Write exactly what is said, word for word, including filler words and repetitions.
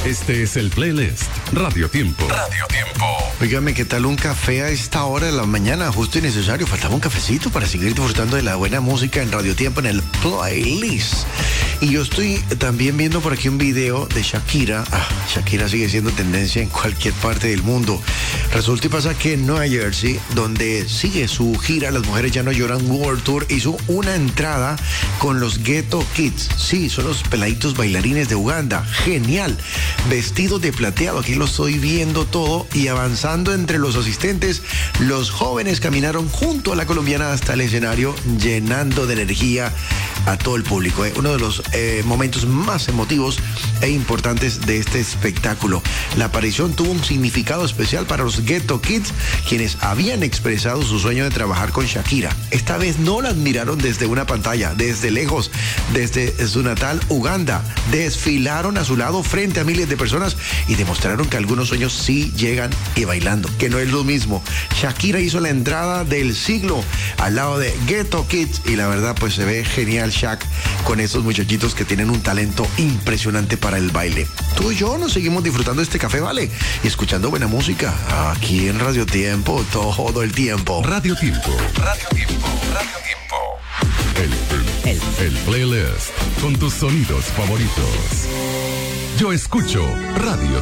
Este es el playlist Radio Tiempo. Radio Tiempo. Óigame, ¿qué tal un café a esta hora de la mañana? Justo y necesario. Faltaba un cafecito para seguir disfrutando de la buena música en Radio Tiempo en el playlist. Y yo estoy también viendo por aquí un video de Shakira. Ah, Shakira sigue siendo tendencia en cualquier parte del mundo. Resulta y pasa que en Nueva Jersey, donde sigue su gira Las Mujeres Ya No Lloran World Tour, hizo una entrada con los Ghetto Kids. Sí, son los peladitos bailarines de Uganda. Genial. Vestidos de plateado, aquí lo estoy viendo todo. Y avanzando entre los asistentes, los jóvenes caminaron junto a la colombiana hasta el escenario, llenando de energía a todo el público. ¿eh? Uno de los eh, momentos más emotivos e importantes de este espectáculo. La aparición tuvo un significado especial para los Ghetto Kids, quienes habían expresado su sueño de trabajar con Shakira. Esta vez no la admiraron desde una pantalla, desde lejos, desde su natal Uganda. Desfilaron a su lado frente a miles de personas y demostraron que algunos sueños sí llegan y bailando, que no es lo mismo. Shakira hizo la entrada del siglo al lado de Ghetto Kids y la verdad pues se ve genial Shak con estos muchachitos que tienen un talento impresionante para el baile. Tú y yo nos seguimos disfrutando de este café, ¿vale? Y escuchando buena música aquí en Radio Tiempo todo el tiempo. Radio Tiempo. Radio Tiempo. Radio Tiempo. El, el, el, el playlist con tus sonidos favoritos. Yo escucho Radio